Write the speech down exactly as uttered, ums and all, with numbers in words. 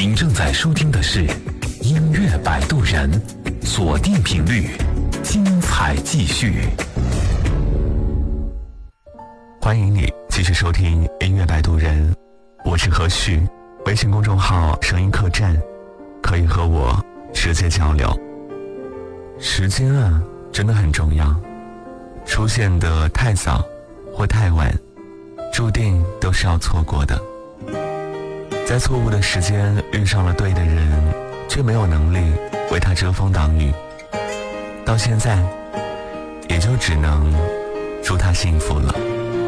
您正在收听的是音乐摆渡人，锁定频率，精彩继续。 欢迎你继续收听音乐摆渡人，我是何旭，微信公众号声音客栈，可以和我直接交流。时间啊，真的很重要，出现的太早或太晚，注定都是要错过的。在错误的时间遇上了对的人，却没有能力为他遮风挡雨，到现在也就只能祝他幸福了。